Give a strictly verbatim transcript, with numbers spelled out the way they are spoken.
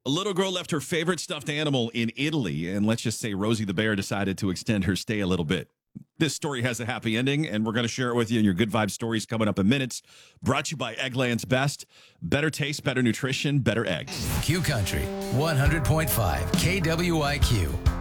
A little girl left her favorite stuffed animal in Italy, and let's just say Rosie the bear decided to extend her stay a little bit. This story has a happy ending, and we're going to share it with you in your Good Vibe Stories coming up in minutes. Brought to you by Eggland's Best. Better taste, better nutrition, better eggs. Q Country, one hundred point five K W I Q.